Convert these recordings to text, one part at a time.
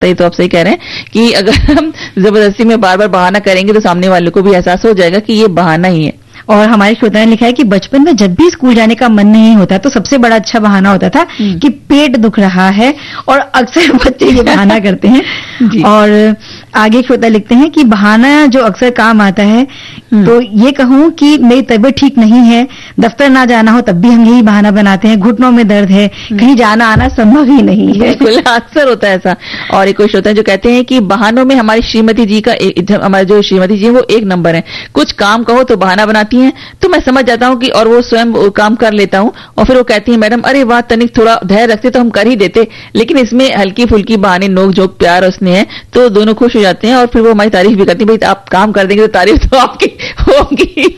सही, तो आप सही कह रहे हैं कि अगर हम जबरदस्ती में बार बार बहाना करेंगे तो सामने वाले को भी एहसास हो जाएगा कि ये बहाना ही है। और हमारे श्रोता ने लिखा है कि बचपन में जब भी स्कूल जाने का मन नहीं होता तो सबसे बड़ा अच्छा बहाना होता था कि पेट दुख रहा है, और अक्सर बच्चे ये बहाना करते हैं। और आगे श्रोता लिखते हैं कि बहाना जो अक्सर काम आता है, तो ये कहूं कि मेरी तबीयत ठीक नहीं है, दफ्तर ना जाना हो तब भी हम यही बहाना बनाते हैं, घुटनों में दर्द है, कहीं जाना आना संभव ही नहीं है। बिल्कुल, अक्सर होता है ऐसा। और एक होता है जो कहते हैं कि बहानों में हमारी श्रीमती जी का, हमारे जो श्रीमती जी है वो एक नंबर है। कुछ काम कहो तो बहाना बनाती हैं, तो मैं समझ जाता हूँ कि, और वो स्वयं काम कर लेता हूँ, और फिर वो कहती है मैडम अरे वाह तनिक थोड़ा धैर्य रखते तो हम कर ही देते, लेकिन इसमें हल्की फुल्की बहाने, नोक झोंक, प्यार और स्नेह है, तो दोनों खुश हो जाते हैं और फिर वो हमारी तारीफ भी करती है। भाई आप काम कर देंगे तो तारीफ तो आपकी होगी।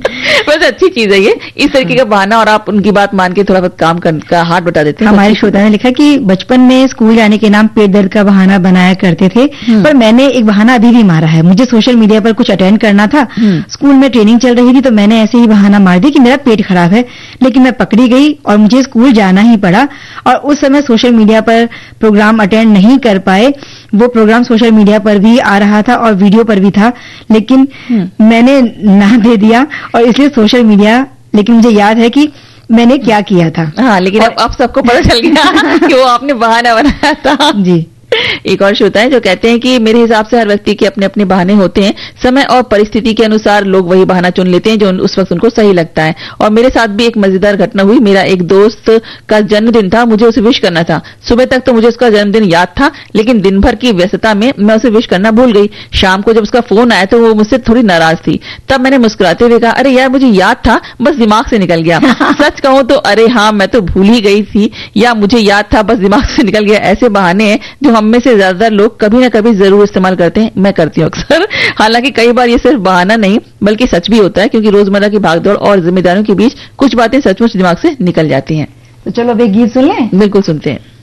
बस अच्छी चीज है ये, इस तरीके का बहाना, और आप उनकी बात मान के थोड़ा बहुत काम का हाथ बटा देते हैं। हमारे श्रोता ने लिखा कि बचपन में स्कूल जाने के नाम पेट दर्द का बहाना बनाया करते थे, पर मैंने एक बहाना अभी भी मारा है। मुझे सोशल मीडिया पर कुछ अटेंड करना था, स्कूल में ट्रेनिंग चल रही थी, तो मैंने ऐसे ही बहाना मार दिया कि मेरा पेट खराब है, लेकिन मैं पकड़ी गई और मुझे स्कूल जाना ही पड़ा। और उस समय सोशल मीडिया पर प्रोग्राम अटेंड नहीं कर पाए, वो प्रोग्राम सोशल मीडिया पर भी आ रहा था और वीडियो पर भी था, लेकिन मैंने ना दे दिया, और इसलिए सोशल मीडिया, लेकिन मुझे याद है कि मैंने क्या किया था। हाँ, लेकिन अब सबको पता चल गया कि वो आपने बहाना बनाया था। जी। एक और श्रोता है जो कहते हैं कि मेरे हिसाब से हर व्यक्ति के अपने अपने बहाने होते हैं, समय और परिस्थिति के अनुसार लोग वही बहाना चुन लेते हैं जो उस वक्त उनको सही लगता है। और मेरे साथ भी एक मजेदार घटना हुई। मेरा एक दोस्त का जन्मदिन था, मुझे उसे विश करना था। सुबह तक तो मुझे उसका जन्मदिन याद था, लेकिन दिन भर की व्यस्तता में मैं उसे विश करना भूल गई। शाम को जब उसका फोन आया तो वो मुझसे थोड़ी नाराज थी। तब मैंने मुस्कुराते हुए कहा अरे यार मुझे याद था, बस दिमाग से निकल गया। सच कहूं तो अरे हाँ मैं तो भूल ही गई थी, या मुझे याद था बस दिमाग से निकल गया। ऐसे बहाने हैं जो हम में से ज्यादातर लोग कभी ना कभी जरूर इस्तेमाल करते हैं, मैं करती हूँ अक्सर। हालांकि कई बार ये सिर्फ बहाना नहीं बल्कि सच भी होता है, क्योंकि रोजमर्रा की भागदौड़ और जिम्मेदारियों के बीच कुछ बातें सचमुच दिमाग से निकल जाती हैं। तो चलो अब एक गीत सुन लें। बिल्कुल सुनते हैं।